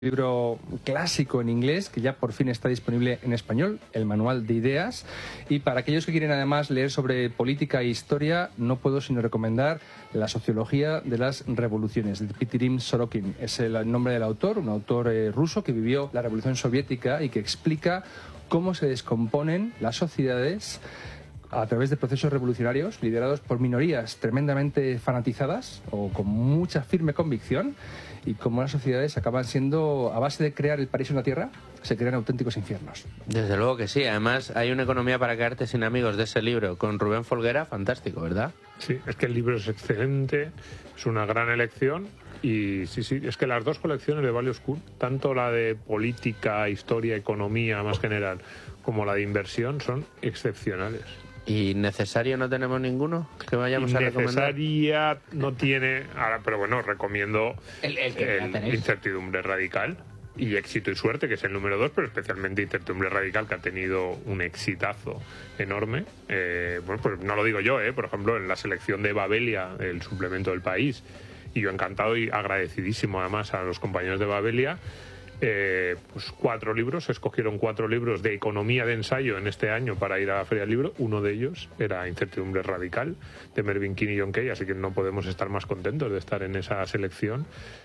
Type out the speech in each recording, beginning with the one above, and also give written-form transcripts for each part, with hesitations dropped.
Libro clásico en inglés que ya por fin está disponible en español, el Manual de Ideas. Y para aquellos que quieren además leer sobre política e historia, no puedo sino recomendar La sociología de las revoluciones, de Dmitri Sorokin. Es el nombre del autor, un autor ruso que vivió la revolución soviética y que explica cómo se descomponen las sociedades a través de procesos revolucionarios liderados por minorías tremendamente fanatizadas o con mucha firme convicción, y cómo las sociedades acaban siendo, a base de crear el paraíso en la tierra, se crean auténticos infiernos. Desde luego que sí. Además, hay una economía para quedarte sin amigos de ese libro, con Rubén Folguera, fantástico, ¿verdad? Sí, es que el libro es excelente, es una gran elección. Y sí, es que las dos colecciones de Value School, tanto la de política, historia, economía más general, como la de inversión, son excepcionales. ¿Y necesario no tenemos ninguno que vayamos a recomendar? Necesaria no tiene, ahora, pero bueno, recomiendo el Incertidumbre Radical y Éxito y Suerte, que es el número 2, pero especialmente Incertidumbre Radical, que ha tenido un exitazo enorme. Bueno, pues no lo digo yo, por ejemplo, en la selección de Babelia, el suplemento del País, y yo encantado y agradecidísimo además a los compañeros de Babelia. Pues 4 libros, se escogieron 4 libros de economía de ensayo en este año para ir a la Feria del Libro. Uno de ellos era Incertidumbre Radical, de Mervyn King y John Kay, así que no podemos estar más contentos de estar en esa selección,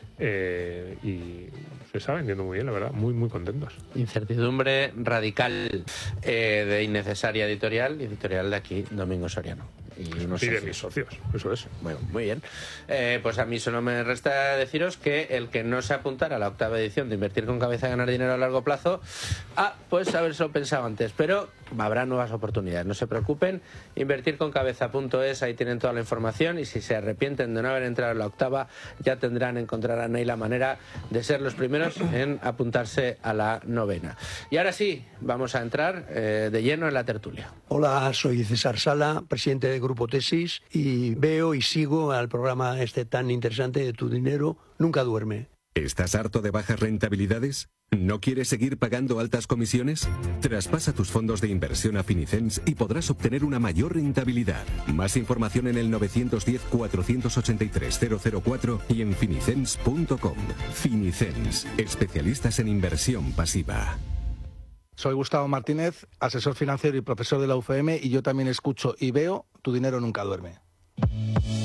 y se está vendiendo muy bien, la verdad, muy muy contentos. Incertidumbre Radical, de Innecesaria Editorial de aquí, Domingo Soriano. Y de mis socios, eso es. Bueno, muy bien. Pues a mí solo me resta deciros que el que no se apuntara a la 8ª edición de Invertir con Cabeza y Ganar Dinero a Largo Plazo, pues habérselo pensado antes, pero habrá nuevas oportunidades, no se preocupen. Invertirconcabeza.es, ahí tienen toda la información, y si se arrepienten de no haber entrado en la 8ª, ya encontrarán ahí la manera de ser los primeros en apuntarse a la 9ª. Y ahora sí, vamos a entrar de lleno en la tertulia. Hola, soy César Sala, presidente de Grupo Tesis, y veo y sigo al programa tan interesante de Tu Dinero Nunca Duerme. ¿Estás harto de bajas rentabilidades? ¿No quieres seguir pagando altas comisiones? Traspasa tus fondos de inversión a Finicens y podrás obtener una mayor rentabilidad. Más información en el 910-483-004 y en finicens.com. Finicens, especialistas en inversión pasiva. Soy Gustavo Martínez, asesor financiero y profesor de la UFM, y yo también escucho y veo Tu Dinero Nunca Duerme.